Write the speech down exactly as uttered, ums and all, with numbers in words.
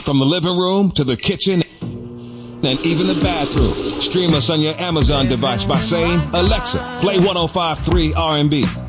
From the living room to the kitchen and even the bathroom. Stream us on your Amazon device by saying, Alexa, play one oh five point three R and B.